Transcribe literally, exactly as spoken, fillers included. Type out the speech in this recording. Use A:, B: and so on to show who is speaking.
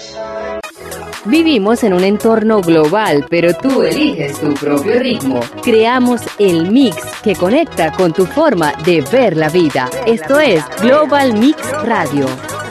A: Vivimos en un entorno global, pero tú eliges tu propio ritmo. Creamos el mix que conecta con tu forma de ver la vida. Esto es Global Mix Radio.